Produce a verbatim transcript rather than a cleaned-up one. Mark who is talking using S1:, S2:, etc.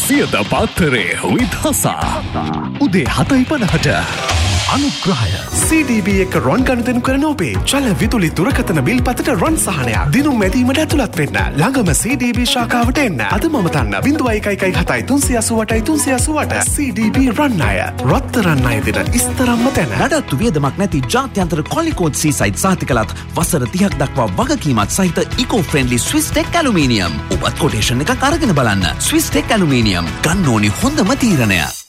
S1: සියත පාත්තරේ විදහසා උදේ හතයි පනහට අනුග්‍රහය
S2: සී ඩී බී එක රොන් ගණදනු කරන ඔබේ චල විදුලි දුරකථන බිල් පතට රොන් සහනයක් දිනුම් මැදීමට ඇතුළත් වෙන්න ළඟම සී ඩී බී ශාඛාවට එන්න අද මම තන්න බිංදුව එකයි එකයි හතයි තුන්සිය අසූඅටයි තුන්සිය අසූඅට සී ඩී බී රන් අය රත්තරන් අය දෙන ඉස්තරම්ම තැන
S3: නඩත්තු වියදමක් නැති ජාත්‍යන්තර කොලිකෝඩ් සීසයිඩ් සහතිකලත් වසර තිහක් දක්වා වගකීමත් සහිත ඉකෝ ෆ්‍රෙන්ඩලි ස්විස් ටෙක් ඇලුමිනියම් ඔබත් කොටේෂන් එකක් අරගෙන බලන්න ස්විස් ටෙක් ඇලුමිනියම් ගන්න ඕනි හොඳම තීරණය